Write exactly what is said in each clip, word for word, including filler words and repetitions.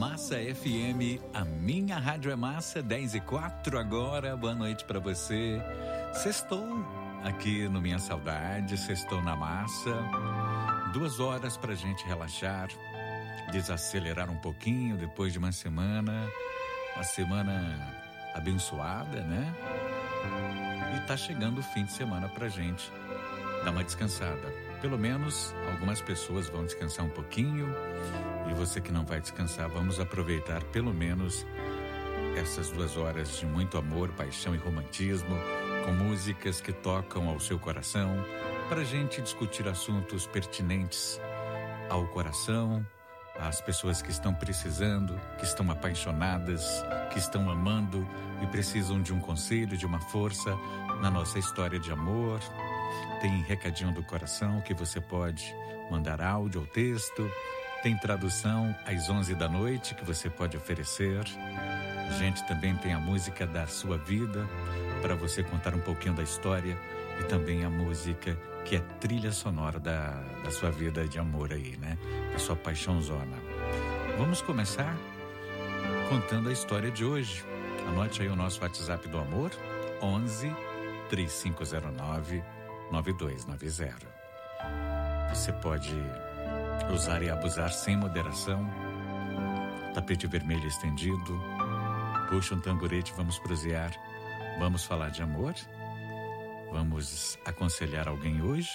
Massa F M, a minha rádio é massa, dez e quatro agora. Boa noite pra você. Sextou aqui no Minha Saudade, sextou na massa. Duas horas pra gente relaxar, desacelerar um pouquinho depois de uma semana, uma semana abençoada, né? E tá chegando o fim de semana pra gente dar uma descansada. Pelo menos algumas pessoas vão descansar um pouquinho. E você que não vai descansar, vamos aproveitar pelo menos essas duas horas de muito amor, paixão e romantismo, com músicas que tocam ao seu coração, para a gente discutir assuntos pertinentes ao coração, às pessoas que estão precisando, que estão apaixonadas, que estão amando e precisam de um conselho, de uma força na nossa história de amor. Tem recadinho do coração que você pode mandar áudio ou texto. Tem tradução às onze da noite que você pode oferecer. A gente também tem a música da sua vida para você contar um pouquinho da história e também a música que é trilha sonora da, da sua vida de amor aí, né? Da sua paixãozona. Vamos começar contando a história de hoje. Anote aí o nosso WhatsApp do amor, onze, três cinco zero nove, nove dois nove zero. Você pode usar e abusar sem moderação. Tapete vermelho estendido. Puxa um tamborete, vamos prosear. Vamos falar de amor. Vamos aconselhar alguém hoje.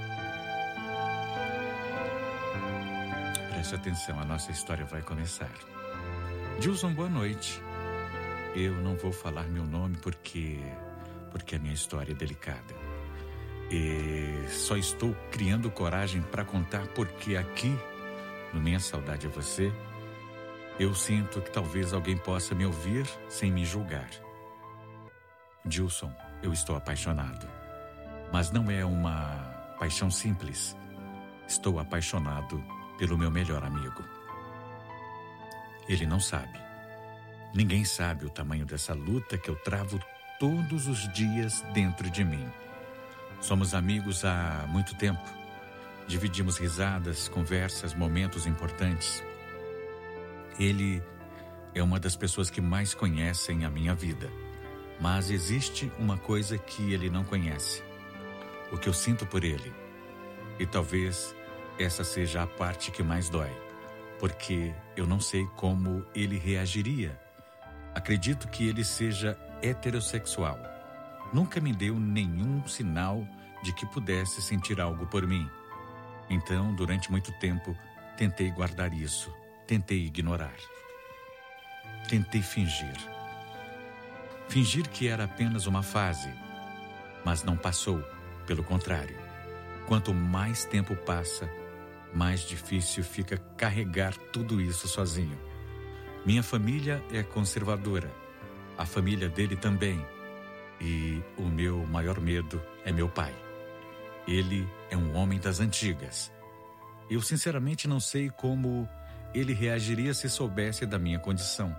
Preste atenção, a nossa história vai começar. Dilson, boa noite. Eu não vou falar meu nome porque, porque a minha história é delicada. E só estou criando coragem para contar porque aqui, no Minha Saudade é Você, eu sinto que talvez alguém possa me ouvir sem me julgar. Dilson, eu estou apaixonado, mas não é uma paixão simples. Estou apaixonado pelo meu melhor amigo. Ele não sabe. Ninguém sabe o tamanho dessa luta que eu travo todos os dias dentro de mim. Somos amigos há muito tempo. Dividimos risadas, conversas, momentos importantes. Ele é uma das pessoas que mais conhecem a minha vida. Mas existe uma coisa que ele não conhece. O que eu sinto por ele. E talvez essa seja a parte que mais dói. Porque eu não sei como ele reagiria. Acredito que ele seja heterossexual. Nunca me deu nenhum sinal de que pudesse sentir algo por mim. Então, durante muito tempo, tentei guardar isso. Tentei ignorar. Tentei fingir. Fingir que era apenas uma fase. Mas não passou. Pelo contrário. Quanto mais tempo passa, mais difícil fica carregar tudo isso sozinho. Minha família é conservadora. A família dele também. E o meu maior medo é meu pai. Ele é um homem das antigas. Eu sinceramente não sei como ele reagiria se soubesse da minha condição.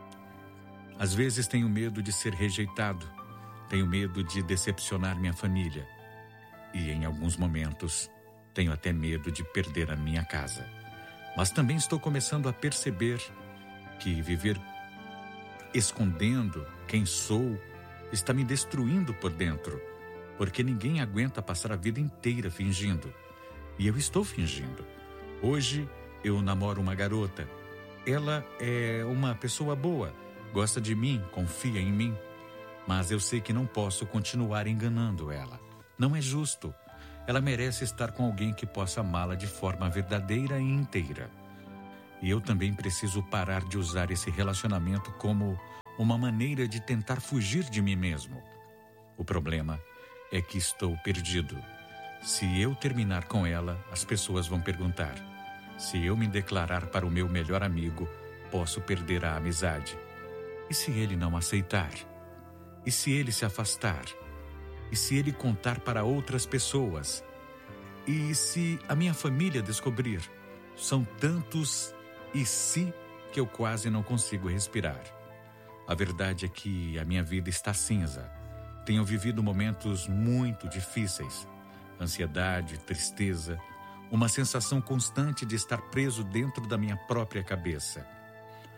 Às vezes tenho medo de ser rejeitado. Tenho medo de decepcionar minha família. E em alguns momentos tenho até medo de perder a minha casa. Mas também estou começando a perceber que viver escondendo quem sou está me destruindo por dentro, porque ninguém aguenta passar a vida inteira fingindo. E eu estou fingindo. Hoje eu namoro uma garota. Ela é uma pessoa boa, gosta de mim, confia em mim. Mas eu sei que não posso continuar enganando ela. Não é justo. Ela merece estar com alguém que possa amá-la de forma verdadeira e inteira. E eu também preciso parar de usar esse relacionamento como uma maneira de tentar fugir de mim mesmo. O problema é que estou perdido. Se eu terminar com ela, as pessoas vão perguntar. Se eu me declarar para o meu melhor amigo, posso perder a amizade. E se ele não aceitar? E se ele se afastar? E se ele contar para outras pessoas? E se a minha família descobrir? São tantos e se que eu quase não consigo respirar. A verdade é que a minha vida está cinza. Tenho vivido momentos muito difíceis. Ansiedade, tristeza, uma sensação constante de estar preso dentro da minha própria cabeça.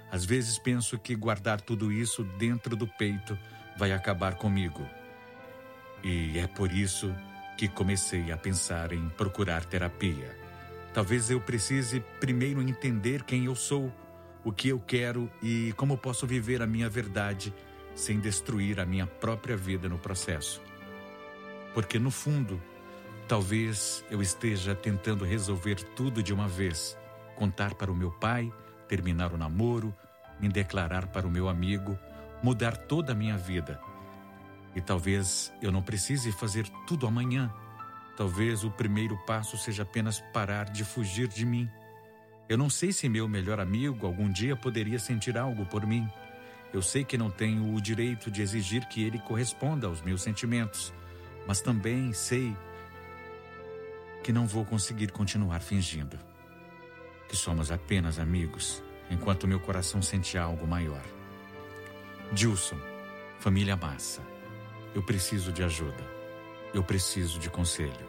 Às vezes penso que guardar tudo isso dentro do peito vai acabar comigo. E é por isso que comecei a pensar em procurar terapia. Talvez eu precise primeiro entender quem eu sou, o que eu quero e como posso viver a minha verdade sem destruir a minha própria vida no processo. Porque no fundo, talvez eu esteja tentando resolver tudo de uma vez, contar para o meu pai, terminar o namoro, me declarar para o meu amigo, mudar toda a minha vida. E talvez eu não precise fazer tudo amanhã. Talvez o primeiro passo seja apenas parar de fugir de mim. Eu não sei se meu melhor amigo algum dia poderia sentir algo por mim. Eu sei que não tenho o direito de exigir que ele corresponda aos meus sentimentos, mas também sei que não vou conseguir continuar fingindo que somos apenas amigos, enquanto meu coração sente algo maior. Gilson, família Massa, eu preciso de ajuda. Eu preciso de conselho.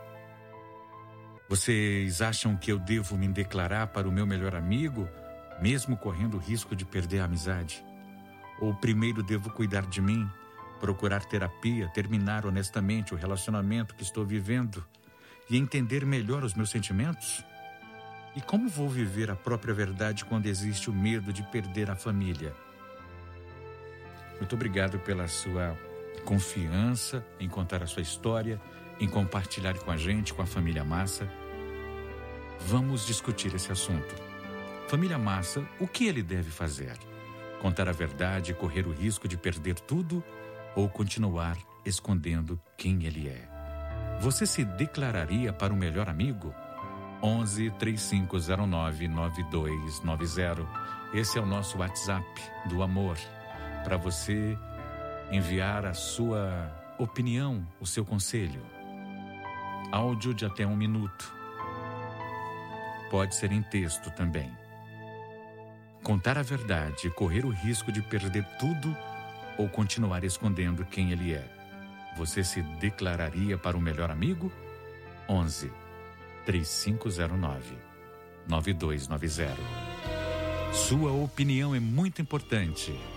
Vocês acham que eu devo me declarar para o meu melhor amigo, mesmo correndo o risco de perder a amizade? Ou primeiro devo cuidar de mim, procurar terapia, terminar honestamente o relacionamento que estou vivendo e entender melhor os meus sentimentos? E como vou viver a própria verdade quando existe o medo de perder a família? Muito obrigado pela sua confiança em contar a sua história, em compartilhar com a gente, com a família Massa. Vamos discutir esse assunto. Família Massa, o que ele deve fazer? Contar a verdade e correr o risco de perder tudo ou continuar escondendo quem ele é? Você se declararia para o melhor amigo? onze, três cinco zero nove, nove dois nove zero. Esse é o nosso WhatsApp do amor, para você enviar a sua opinião, o seu conselho. Áudio de até um minuto. Pode ser em texto também. Contar a verdade e correr o risco de perder tudo ou continuar escondendo quem ele é. Você se declararia para o melhor amigo? onze, três cinco zero nove, nove dois nove zero. Sua opinião é muito importante.